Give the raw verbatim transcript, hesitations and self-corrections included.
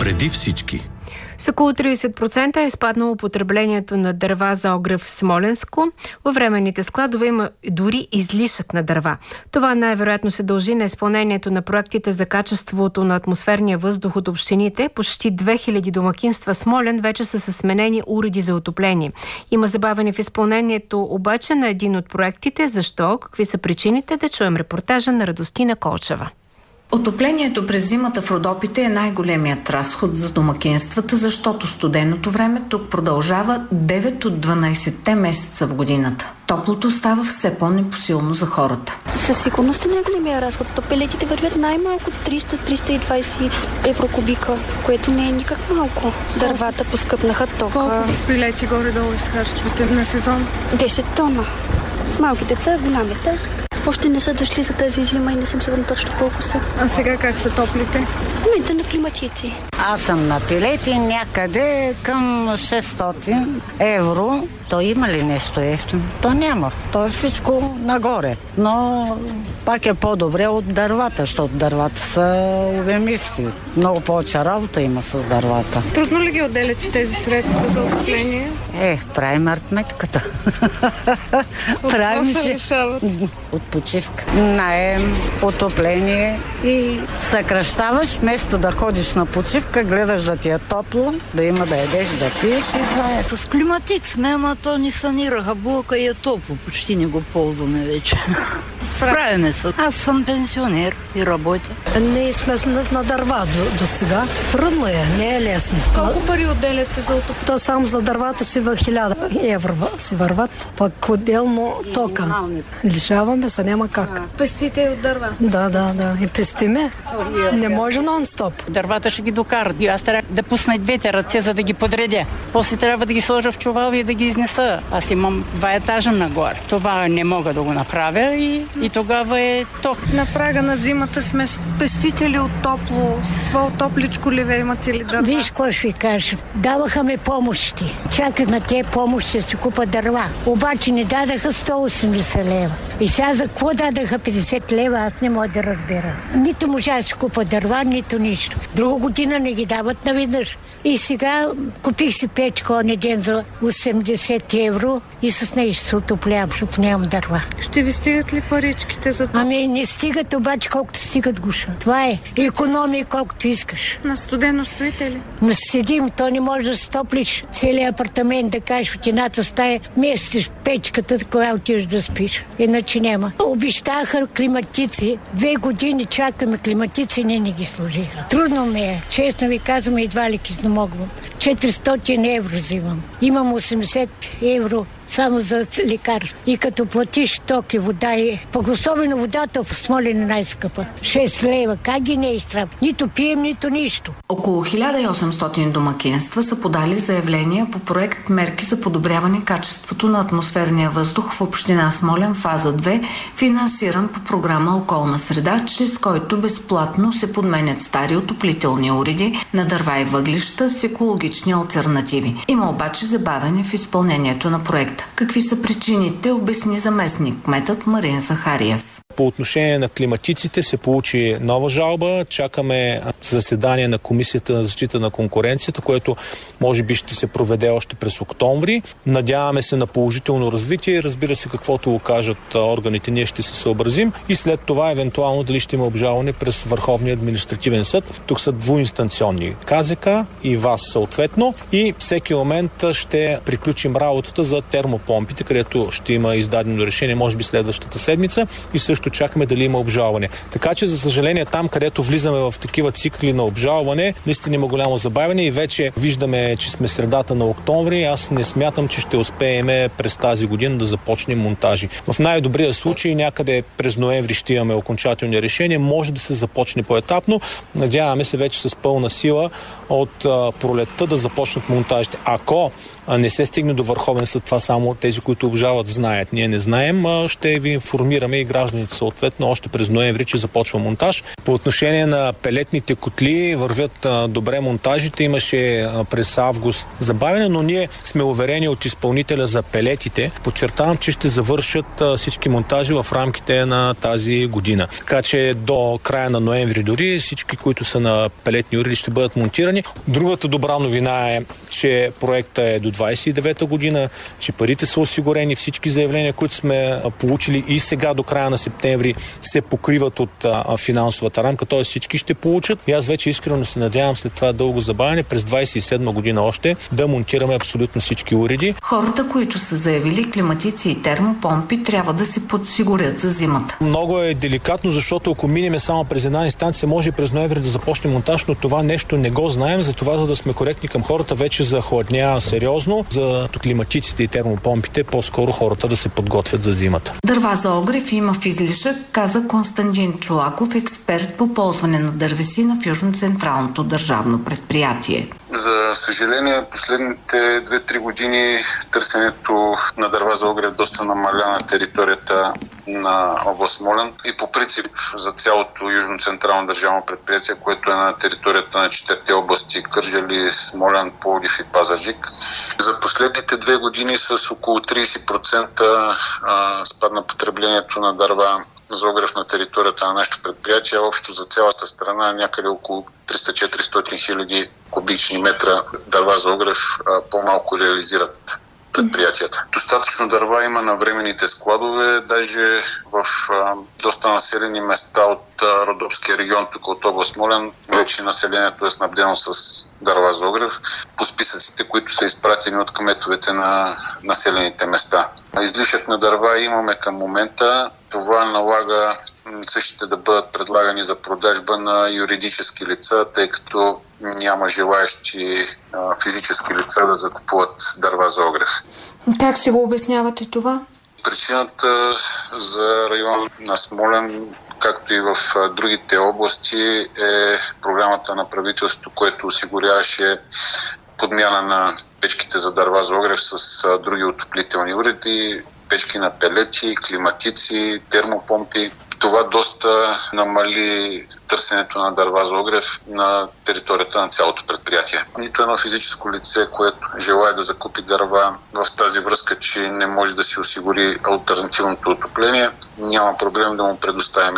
Преди всички. С около тридесет процента е спаднало потреблението на дърва за огрев в Смолянско. Във временните складове има дори излишък на дърва. Това най-вероятно се дължи на изпълнението на проектите за качеството на атмосферния въздух от общините. Почти две хиляди домакинства Смолян вече са със сменени уреди за отопление. Има забавяне в изпълнението обаче на един от проектите. Защо? Какви са причините? Да чуем репортажа на Радостина Колчева. Отоплението през зимата в Родопите е най-големият разход за домакинствата, защото студеното време тук продължава девет от дванайсетте месеца в годината. Топлото става все по-непосилно за хората. Със сигурност е най-големия разход. Пелетите вървят най-малко триста до триста и двайсет евро кубика, което не е никак малко. Дървата поскъпнаха, тока. Колко пелети горе-долу изхарчвате на сезон? десет тона. С малки деца, голям етаж. Още не са дошли за тази зима и не съм сигурна точно колко са. А сега как са топлите? Момента на климатици. Аз съм на пилети някъде към шестстотин евро. То има ли нещо ефтино? То няма. То е всичко нагоре. Но пак е по-добре от дървата, защото дървата са обемисти. Много повече работа има с дървата. Трудно ли ги отделяте тези средства за отопление? Е, правим аритметиката. Правим се решават? От почивка. Наем, отопление и съкращаваш, вместо да ходиш на почивка, гледаш да ти е топло, да има да ядеш, да пиеш и това е. С климатик сме, ама то ни санираха блока и е топло. Почти не го ползваме вече. Справяме се. Аз съм пенсионер и работя. Ние сме на дърва до, до сега. Трудно е, не е лесно. Колко пари отделяте за отопление? То само за дървата си в хиляда евро си върват. Пък отделно тока. Лишаваме се, няма как. Пестите от дърва? Да, да, да. И пестиме. Не може нон-стоп. Дървата ще ги докарат. Аз трябва да пусна двете ръце, за да ги подредя. После трябва да ги сложа в чувал и да ги изнеса. Аз имам два етажа нагоре. Това не мога да го направя и, и тогава е ток. На прага на зимата сме пестители от топло. С по-топличко ли ве имате ли дърва? Виж, какво ще ви кажа. Даваха ми помощи. Чаках на тези помощи да си купа дърва. Обаче не дадаха сто и осемдесет лева. И сега за какво дадаха петдесет лева, аз не мога да разбера. Нито можа да си купа дърва, нито нищо. Друга година не ги дават наведнъж. И сега купих си печка оня ден за осемдесет евро и с нея ще се отоплявам, защото нямам дърва. Ще ви стигат ли паричките за това? Ами не стигат, обаче колкото стигат гуша. Това е. Икономия колкото искаш. На студено стоите ли? Но седим, то не може да стоплиш целият апартамент, да кажеш в едната стая, местиш печката, кога отиваш да спиш. Иначе няма. Обещаха климатици. Две години чакаме климатици, не ни ги служиха. Трудно ме е. Честно ви казвам, едва ли ги знамогвам. четиристотин евро взимам. Имам осемдесет евро само за лекарство. И като платиш ток и вода, и пък особено водата в Смолян е най-скъпа. шест лева. Как ги не изтрап? Нито пием, нито нищо. Около хиляда и осемстотин домакинства са подали заявления по проект Мерки за подобряване качеството на атмосферния въздух в община Смолян фаза две, финансиран по програма Околна среда, чрез който безплатно се подменят стари отоплителни уреди на дърва и въглища с екологични алтернативи. Има обаче забавяне в изпълнението на проекта. Какви са причините, обясни заместник кметът Марин Захариев. По отношение на климатиците се получи нова жалба. Чакаме заседание на Комисията за защита на конкуренцията, което може би ще се проведе още през октомври. Надяваме се на положително развитие. Разбира се, каквото кажат органите, ние ще се съобразим и след това евентуално дали ще има обжалване през Върховния административен съд. Тук са двуинстанционни КЗК и ВАС съответно и всеки момент ще приключим работата за термопомпите, където ще има издадено решение, може би следващата седмица и също чакаме дали има обжалване. Така че, за съжаление, там, където влизаме в такива цикли на обжалване, наистина има голямо забавяне и вече виждаме, че сме средата на октомври. Аз не смятам, че ще успеем през тази година да започнем монтажи. В най-добрия случай някъде през ноември ще имаме окончателни решения. Може да се започне поетапно. Надяваме се вече с пълна сила от а, пролетта да започнат монтажите. Ако а, не се стигне до Върховен съд, това само тези, които обжалват, знаят. Ние не знаем. А, ще ви информираме и гражданите съответно още през ноември, че започва монтаж. По отношение на пелетните котли вървят а, добре монтажите. Имаше а, през август забавяне, но ние сме уверени от изпълнителя за пелетите. Подчертавам, че ще завършат а, всички монтажи в рамките на тази година. Така че до края на ноември дори всички, които са на пелетни уреди, ще бъдат монтирани. години. Другата добра новина е, че проектът е до двадесет и девета година, че парите са осигурени, всички заявления, които сме получили и сега до края на септември се покриват от а, финансовата рамка, т.е. всички ще получат. И аз вече искрено се надявам след това дълго забавяне през двадесет и седма година още да монтираме абсолютно всички уреди. Хората, които са заявили климатици и термопомпи, трябва да се подсигурят за зимата. Много е деликатно, защото ако минеме само през една инстанция, може през ноември да започне монтаж, но това нещо не го знаем, затова, за да сме коректни към хората, вече захладнява сериозно. За климатиците и термопомпите, по-скоро хората да се подготвят за зимата. Дърва за огрев има в излишък, каза Константин Чолаков, експерт по ползване на дървесина в Южно-централното държавно предприятие. За съжаление, последните две-три години търсенето на дърва за огрев доста намаля на територията на област Смолян и по принцип за цялото Южно-централно държавно предприятие, което е на територията на четирите области Кърджали, Смолян, Пловдив и Пазарджик. За последните две години с около тридесет процента спадна потреблението на дърва за огрев на територията на нашето предприятие. Общо за цялата страна някъде около триста-четиристотин хиляди кубични метра дърва за огрев по-малко реализират предприятията. Достатъчно дърва има на временните складове, даже в а, доста населени места от а, Родопския регион, тук от област Смолян, вече населението е снабдено с дърва за огрев по списъците, които са изпратени от кметовете на населените места. Излишък на дърва имаме към момента. Това налага същите да бъдат предлагани за продажба на юридически лица, тъй като няма желаещи а, физически лица да закупуват дърва за огрев. Как си го обяснявате това? Причината за район на Смолян, както и в а, другите области, е програмата на правителството, което осигуряваше подмяна на печките за дърва за огрев с а, други отоплителни уреди, печки на пелети, климатици, термопомпи. Това доста намали търсенето на дърва за огрев на територията на цялото предприятие. Нито едно физическо лице, което желае да закупи дърва в тази връзка, че не може да си осигури алтернативното отопление, няма проблем да му предоставим